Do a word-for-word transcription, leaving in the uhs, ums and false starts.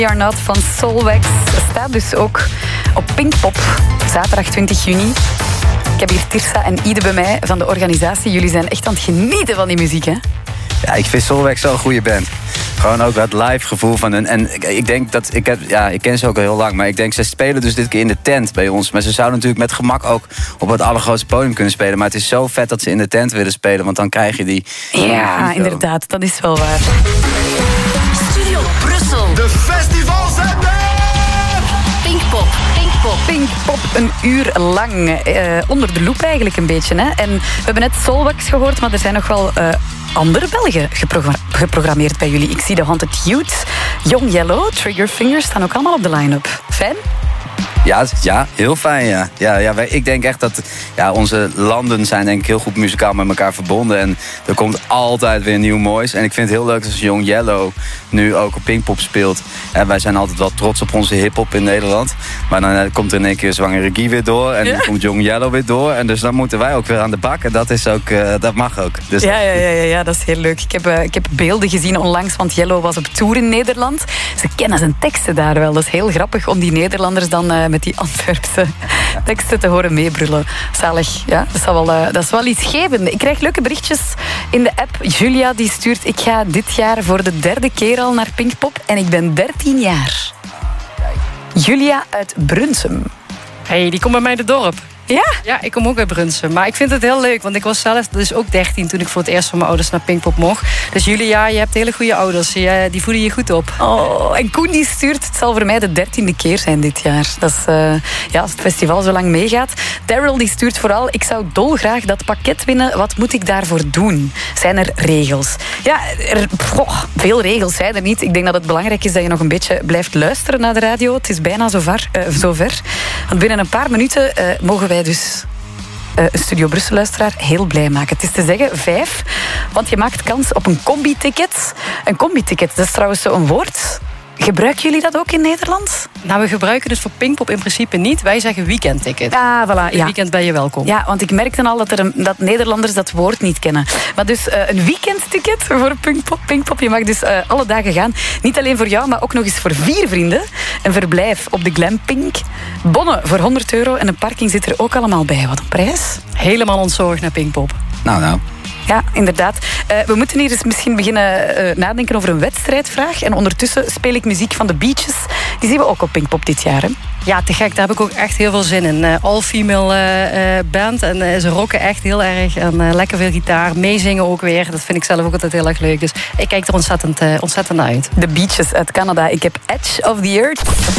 We Are Not van Soulwax staat dus ook op Pinkpop, zaterdag twintig juni. Ik heb hier Tirsa en Ide bij mij van de organisatie. Jullie zijn echt aan het genieten van die muziek, hè? Ja, ik vind Soulwax zo'n goede band. Gewoon ook dat live gevoel van hun. En ik denk dat, ik, heb, ja, ik ken ze ook al heel lang, maar ik denk, ze spelen dus dit keer in de tent bij ons. Maar ze zouden natuurlijk met gemak ook op het allergrootste podium kunnen spelen. Maar het is zo vet dat ze in de tent willen spelen, want dan krijg je die... Ja, die inderdaad, dat is wel waar. Studio Brussel. De festivalzender! Pinkpop. Pinkpop. Pinkpop, een uur lang. Eh, onder de loep eigenlijk een beetje. Hè? En we hebben net Soulwax gehoord, maar er zijn nog wel... Uh, andere Belgen gepro- geprogrammeerd bij jullie. Ik zie de Haunted Youth, Young Yellow, Triggerfinger staan ook allemaal op de line-up. Fijn? Ja, ja, heel fijn, ja. ja, ja wij, ik denk echt dat ja, onze landen zijn denk ik heel goed muzikaal met elkaar verbonden. En er komt altijd weer nieuw moois. En ik vind het heel leuk dat Young Yellow nu ook op Pinkpop speelt. En wij zijn altijd wel trots op onze hiphop in Nederland. Maar dan uh, komt er in één keer Zwangere Guy weer door. En ja? dan komt Young Yellow weer door. En dus dan moeten wij ook weer aan de bak. En dat, is ook, uh, dat mag ook. Dus ja, ja, ja, ja, ja, dat is heel leuk. Ik heb, uh, ik heb beelden gezien onlangs, want Yellow was op tour in Nederland. Ze kennen zijn teksten daar wel. Dat is heel grappig om die Nederlanders dan... Uh, met die Antwerpse teksten te horen meebrullen. Zalig, ja. Dat is, wel, uh, dat is wel iets geven. Ik krijg leuke berichtjes in de app. Julia die stuurt, ik ga dit jaar voor de derde keer al naar Pinkpop en ik ben dertien jaar. Julia uit Brunsum. Hey, die komt bij mij in het dorp. Ja? Ja, ik kom ook uit Brunsum. Maar ik vind het heel leuk, want ik was zelf dus ook dertien... toen ik voor het eerst van mijn ouders naar Pinkpop mocht. Dus Julia, je hebt hele goede ouders. Je, die voeden je goed op. Oh, en Koen die stuurt, het zal voor mij de dertiende keer zijn dit jaar. Dat is, uh, ja, als het festival zo lang meegaat. Daryl die stuurt vooral, ik zou dolgraag dat pakket winnen. Wat moet ik daarvoor doen? Zijn er regels? Ja, er, goh, veel regels zijn er niet. Ik denk dat het belangrijk is dat je nog een beetje blijft luisteren naar de radio. Het is bijna zover. Uh, zover. Want binnen een paar minuten uh, mogen wij dus uh, een Studio Brussel-luisteraar heel blij maken. Het is te zeggen vijf, want je maakt kans op een combi-ticket. Een combi-ticket, dat is trouwens zo'n woord. Gebruiken jullie dat ook in Nederland? Nou, we gebruiken het voor Pinkpop in principe niet. Wij zeggen weekendticket. Ah, voilà. Een ja. weekend ben je welkom. Ja, want ik merkte al dat, er een, dat Nederlanders dat woord niet kennen. Maar dus uh, een weekendticket voor Pinkpop. Pinkpop. Je mag dus uh, alle dagen gaan. Niet alleen voor jou, maar ook nog eens voor vier vrienden. Een verblijf op de Glampink. Bonnen voor honderd euro. En een parking zit er ook allemaal bij. Wat een prijs. Helemaal ontzorgd naar Pinkpop. Nou, nou. Ja, inderdaad. Uh, we moeten hier eens misschien beginnen uh, nadenken over een wedstrijdvraag. En ondertussen speel ik muziek van de Beaches. Die zien we ook op Pinkpop dit jaar, hè? Ja, te gek. Daar heb ik ook echt heel veel zin in. Uh, all-female uh, uh, band. En uh, ze rocken echt heel erg. En uh, lekker veel gitaar. Meezingen ook weer. Dat vind ik zelf ook altijd heel erg leuk. Dus ik kijk er ontzettend, uh, ontzettend naar uit. De Beaches uit Canada. Ik heb Edge of the Earth.